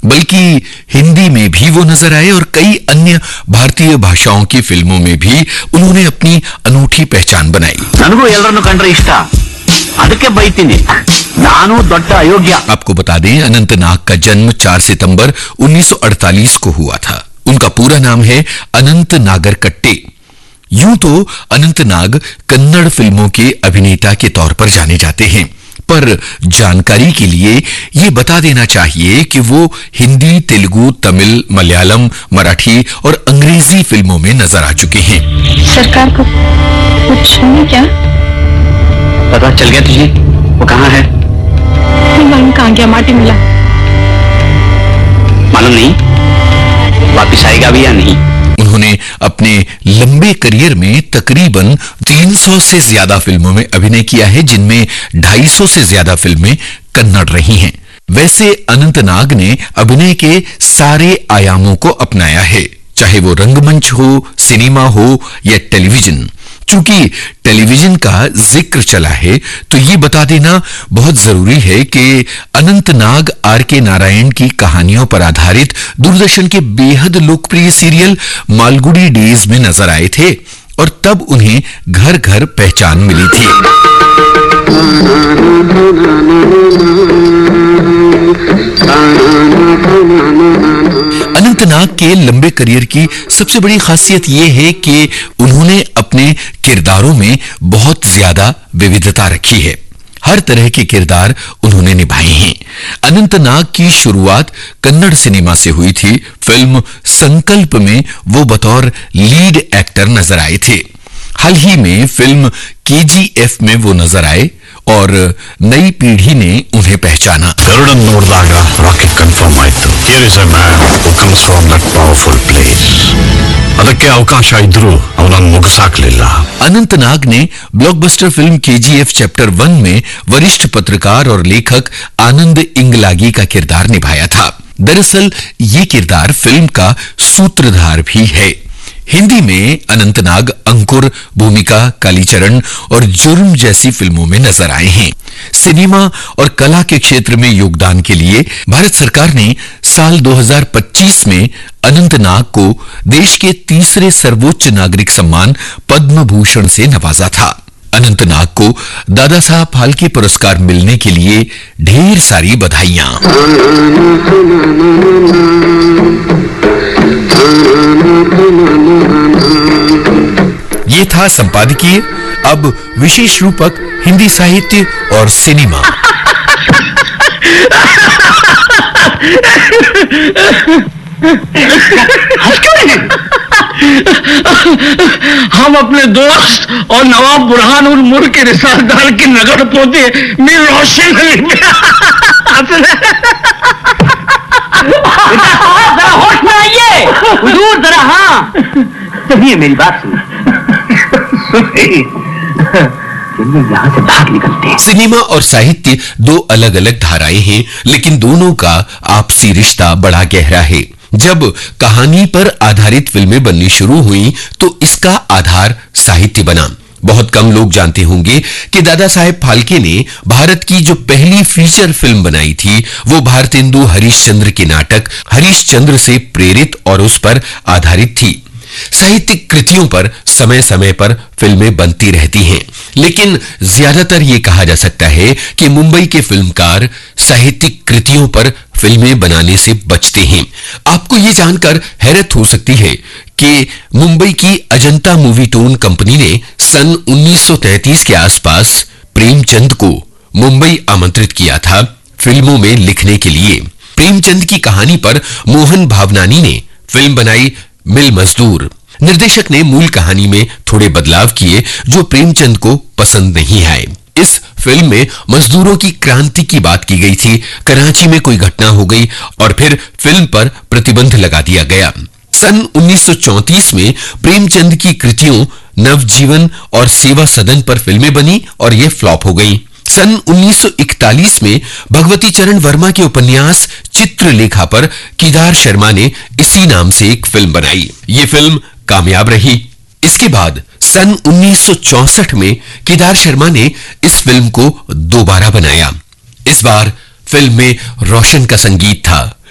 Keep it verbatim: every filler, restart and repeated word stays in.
बल्कि हिंदी में भी वो नजर आए और कई अन्य भारतीय भाषाओं की फिल्मों में भी उन्होंने अपनी अनूठी पहचान बनाई। ನನಗೂ ಎಲ್ಲರನ್ನು ಕಂಡ್ರೆ ಇಷ್ಟ, ಅದಕ್ಕೆ ಬೈತೀನಿ, ನಾನು ದೊಡ್ಡ ಅಯೋಗ್ಯ। आपको बता दें, अनंतनाग का जन्म चार सितंबर उन्नीस सौ अड़तालीस को हुआ था। उनका पूरा नाम है अनंत नागर कट्टे। यूं तो अनंतनाग कन्नड़ फिल्मों के अभिनेता के तौर पर जाने जाते हैं, पर जानकारी के लिए ये बता देना चाहिए कि वो हिंदी, तेलुगु, तमिल, मलयालम, मराठी और अंग्रेजी फिल्मों में नजर आ चुके हैं। सरकार को कुछ नहीं क्या पता चल गया तुझे? वो कहाँ है? मालूम कहाँ गया, माटी मिला। मालूम नहीं वापिस आएगा भी या नहीं। उन्होंने अपने लंबे करियर में तकरीबन तीन सौ से ज्यादा फिल्मों में अभिनय किया है, जिनमें ढाई सौ से ज्यादा फिल्में कन्नड़ रही हैं। वैसे अनंतनाग ने अभिनय के सारे आयामों को अपनाया है, चाहे वो रंगमंच हो, सिनेमा हो या टेलीविजन। चूंकि टेलीविजन का जिक्र चला है तो ये बता देना बहुत जरूरी है कि अनंतनाग आर के नारायण की कहानियों पर आधारित दूरदर्शन के बेहद लोकप्रिय सीरियल मालगुडी डेज में नजर आए थे और तब उन्हें घर घर पहचान मिली थी। अनंतनाग के लंबे करियर की सबसे बड़ी खासियत यह है कि उन्होंने अपने किरदारों में बहुत ज्यादा विविधता रखी है। हर तरह के किरदार उन्होंने निभाए हैं। अनंतनाग की शुरुआत कन्नड़ सिनेमा से हुई थी। फिल्म संकल्प में वो बतौर लीड एक्टर नजर आए थे। हाल ही में फिल्म केजीएफ में वो नजर आए और नई पीढ़ी ने उन्हें पहचाना। गरुडन नोडिದಾಗ ರಾಕೆಟ್ ಕನ್ಫರ್ಮ್ ಆಯ್ತು। Here is a man who comes from that powerful place. ಅದಕ್ಕೆ ಅವಕಾಶ ಇದ್ರೂ ಅವನನ್ನು ಮುಗಿಸಾಕ್ಲಿಲ್ಲ। अनंतनाग ने blockbuster film KGF chapter one में वरिष्ठ पत्रकार और लेखक आनंद इंगलागी का किरदार निभाया था। दरअसल ये किरदार फिल्म का सूत्रधार भी है। हिंदी में अनंतनाग अंकुर, भूमिका, कालीचरण और जुर्म जैसी फिल्मों में नजर आए हैं। सिनेमा और कला के क्षेत्र में योगदान के लिए भारत सरकार ने साल दो हज़ार पच्चीस में अनंतनाग को देश के तीसरे सर्वोच्च नागरिक सम्मान पद्म भूषण से नवाजा था। अनंतनाग को दादा साहब फाल्के पुरस्कार मिलने के लिए ढेर सारी बधाइयां। ये था संपादकीय। अब विशेष रूपक हिंदी साहित्य और सिनेमा। हम अपने दोस्त और नवाब बुरहान उल मुल्क के रिसालदार की नगर पोते मीर रोशन अली में जरा होश में आइए हुजूर, जरा। हाँ सुनिए मेरी बात, सुनिए यहां से भाग निकलते हैं। सिनेमा और साहित्य दो अलग अलग धाराएं हैं, लेकिन दोनों का आपसी रिश्ता बड़ा गहरा है। जब कहानी पर आधारित फिल्में बननी शुरू हुई तो इसका आधार साहित्य बना। बहुत कम लोग जानते होंगे कि दादा साहेब फाल्के ने भारत की जो पहली फीचर फिल्म बनाई थी वो भारतेंदु हरीशचंद्र के नाटक हरीशचंद्र से प्रेरित और उस पर आधारित थी। साहित्यिक कृतियों पर समय समय पर फिल्में बनती रहती हैं, लेकिन ज्यादातर ये कहा जा सकता है कि मुंबई के फिल्मकार साहित्यिक कृतियों पर फिल्में बनाने से बचते हैं। आपको ये जानकर हैरत हो सकती है कि मुंबई की अजंता मूवी टोन कंपनी ने सन उन्नीस सौ तैंतीस के आसपास प्रेमचंद को मुंबई आमंत्रित किया था फिल्मों में लिखने के लिए। प्रेमचंद की कहानी पर मोहन भावनानी ने फिल्म बनाई मिल मजदूर। निर्देशक ने मूल कहानी में थोड़े बदलाव किए जो प्रेमचंद को पसंद नहीं आए। इस फिल्म में मजदूरों की क्रांति की बात की गई थी। कराची में कोई घटना हो गई और फिर फिल्म पर प्रतिबंध लगा दिया गया। सन उन्नीस सौ चौंतीस में प्रेमचंद की कृतियों नवजीवन और सेवा सदन पर फिल्में बनी और ये फ्लॉप हो गई। सन उन्नीस सौ इकतालीस में भगवती चरण वर्मा के उपन्यास चित्रलेखा पर केदार शर्मा ने इसी नाम से एक फिल्म बनाई। ये फिल्म कामयाब रही। इसके बाद सन उन्नीस सौ चौसठ में केदार शर्मा ने इस फिल्म को दोबारा बनाया। इस बार फिल्म में रोशन का संगीत था।